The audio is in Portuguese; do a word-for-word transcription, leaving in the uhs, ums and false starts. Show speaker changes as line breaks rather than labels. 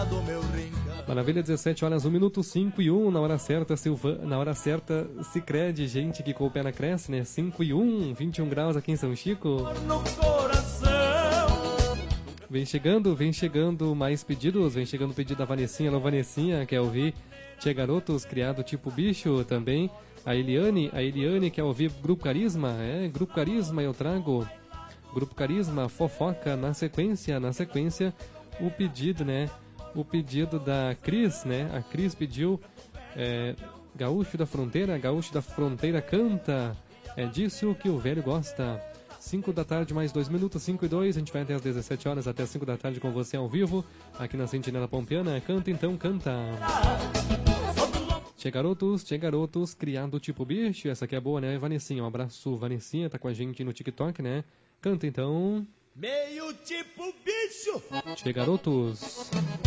do meu rincão.
Maravilha, dezessete horas, um minuto, cinco e um, na hora certa, Silva, na hora certa, Sicredi, gente que com o pé na cresce, né? cinco e um, vinte e um graus aqui em São Chico.
No coração.
Vem chegando, vem chegando mais pedidos, vem chegando o pedido da Vanessinha, alô Vanessinha, quer ouvir Tchê Garotos, criado tipo bicho também. A Eliane, a Eliane quer ouvir Grupo Carisma, é, Grupo Carisma eu trago. Grupo Carisma, fofoca, na sequência, na sequência, o pedido, né? O pedido da Cris, né? A Cris pediu é, Gaúcho da Fronteira, Gaúcho da Fronteira canta. É disso que o velho gosta. cinco da tarde, mais dois minutos, cinco e dois. A gente vai até as dezessete horas, até cinco da tarde com você ao vivo, aqui na Sentinela Pompiana. Canta então, canta. Tchê Garotos, Tchê Garotos, criado tipo bicho. Essa aqui é boa, né? Vanessinha, um abraço, Vanessinha, tá com a gente no TikTok, né? Canta então.
Meio tipo bicho.
Tchê Garotos.